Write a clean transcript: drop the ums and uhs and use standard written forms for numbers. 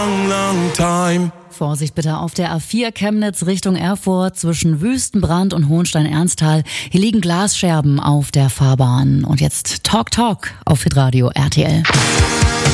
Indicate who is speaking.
Speaker 1: long time.
Speaker 2: Vorsicht bitte auf der A4 Chemnitz Richtung Erfurt zwischen Wüstenbrand und Hohenstein-Ernsthal. Hier liegen Glasscherben auf der Fahrbahn. Und jetzt Talk auf Hitradio RTL.